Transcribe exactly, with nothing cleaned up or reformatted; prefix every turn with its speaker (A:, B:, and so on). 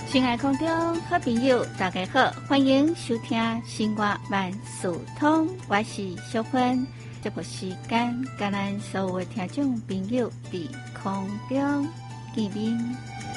A: 亲爱空中好朋友，大家好，欢迎收听《生活万事通》，我是小芬。这个时间，跟咱所有的听众朋友在空中见面。